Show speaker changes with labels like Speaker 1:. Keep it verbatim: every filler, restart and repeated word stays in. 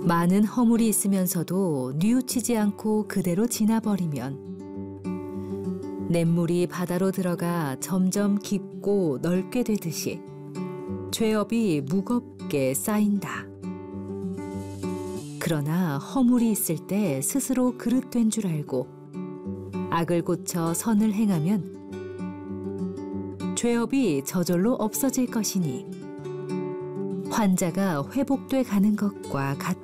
Speaker 1: 많은 허물이 있으면서도 뉘우치지 않고 그대로 지나버리면 냇물이 바다로 들어가 점점 깊고 넓게 되듯이 죄업이 무겁게 쌓인다. 그러나 허물이 있을 때 스스로 그릇된 줄 알고 악을 고쳐 선을 행하면 죄업이 저절로 없어질 것이니 환자가 회복돼 가는 것과 같다.